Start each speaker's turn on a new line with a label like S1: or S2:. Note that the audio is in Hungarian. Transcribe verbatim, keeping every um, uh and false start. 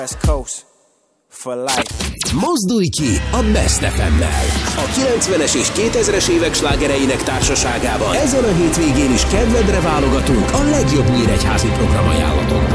S1: West Coast for life.
S2: Mozdulj ki a Best ef emmel! A kilencvenes és kétezres évek slágereinek társaságában ezen a hétvégén is kedvedre válogatunk a legjobb nyíregyházi programajánlatokból.